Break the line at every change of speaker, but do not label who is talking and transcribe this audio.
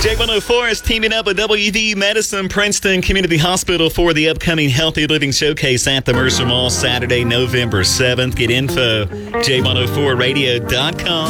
J104 is teaming up with WV Medicine Princeton Community Hospital for the upcoming Healthy Living Showcase at the Mercer Mall Saturday, November 7th. Get info, j104radio.com.